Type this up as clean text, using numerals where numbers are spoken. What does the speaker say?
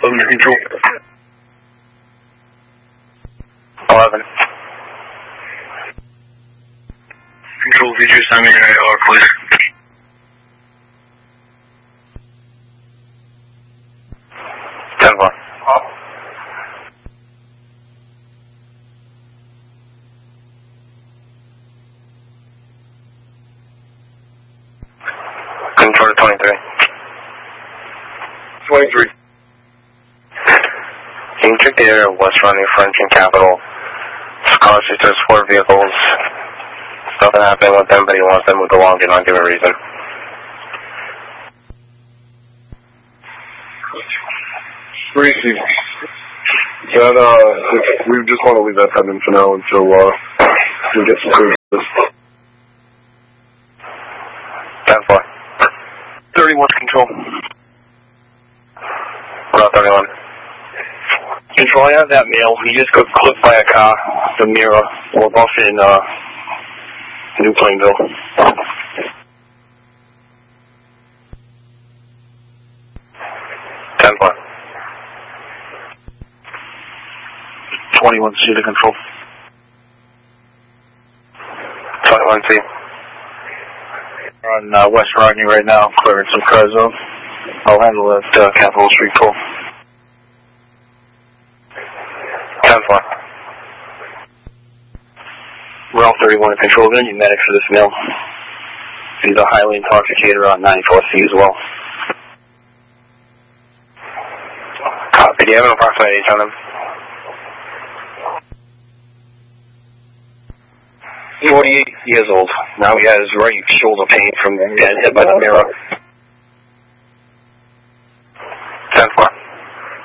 Under control. 11. Control, could you send me your AR, please? Control 23. 23. Can you check the area of West Running, French, and Capital? Cause to escort vehicles. Nothing happening with them, but he wants them moved along for not given reason. Greasy. That, we just want to leave that pending for now until, we get some clearance. 10-4. 31 control. What about 31? Control, I have that male. He just got clipped by a car, the mirror. We're both in, New Plainville. 10-4. 21C to control. 21C. We're on West Rodney right now, clearing some car zone. I'll handle that Capitol Street call. 10-4. Ralph 31 in control. Then you medic for this male. He's a highly intoxicated on 94C as well. Copy. Do you have an approximate age on him? 48 years old. Now he has right shoulder pain from getting hit by the mirror.